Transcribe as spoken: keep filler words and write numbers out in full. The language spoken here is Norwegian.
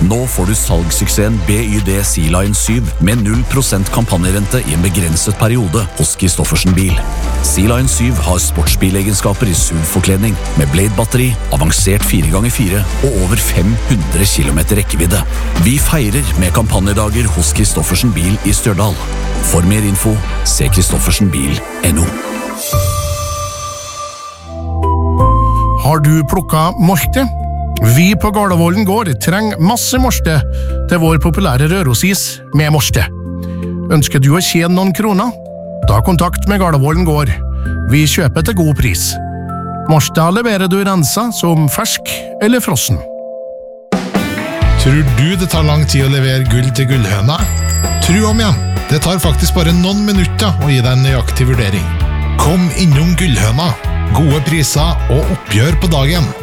Nå får du salgssuksessen B Y D Sea-Line syv med null prosent kampanjerente i en begrenset periode hos Kristoffersen Bil. Sea-Line syv har sportsbilegenskaper i S U V-forkledning med Blade-batteri, avansert fire ganger fire og over fem hundre kilometer rekkevidde. Vi feirer med kampanjedager hos Kristoffersen Bil i Stjørdal. For mer info, se kristoffersen bil punktum no. Har du plukket molte? Vi på Gardervollen gård trenger masse molte til vår populære rørosis med molte. Ønsker du å tjene noen kroner? Ta kontakt med Gardervollen gård. Vi kjøper til god pris. Molte leverer du rensa som fersk eller frossen. Tror du det tar lang tid å levere gull til gullhøna? Tro om igjen, det tar faktisk bare noen minutter å gi deg en nøyaktig vurdering. Kom innom Gullhøna. Gode priser og oppgjør på dagen.